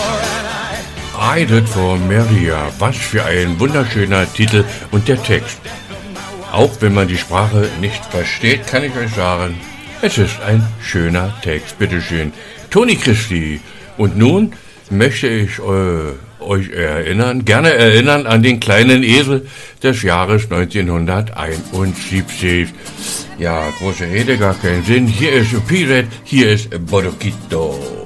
I Did For Maria, was für ein wunderschöner Titel und der Text. Auch wenn man die Sprache nicht versteht, kann ich euch sagen, es ist ein schöner Text. Bitteschön, Toni Christie. Und nun möchte ich euch gerne erinnern an den kleinen Esel des Jahres 1971. Ja, große Rede, gar keinen Sinn. Hier ist Pirate, hier ist Bodoquito.